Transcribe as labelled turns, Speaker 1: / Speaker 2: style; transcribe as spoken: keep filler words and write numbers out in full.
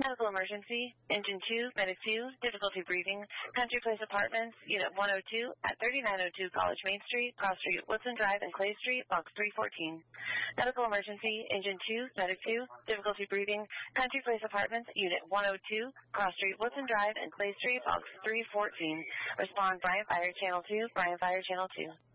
Speaker 1: Medical emergency, engine two, medic two, difficulty breathing, Country Place Apartments, unit one oh two at thirty-nine oh two College Main Street, Cross Street, Woodson Drive, and Clay Street, box three fourteen. Medical emergency, engine two, medic two, difficulty breathing, Country Place Apartments, unit one oh two, Cross Street, Woodson Drive, and Clay Street, box three fourteen. Respond Brian Fire Channel two, Brian Fire Channel two.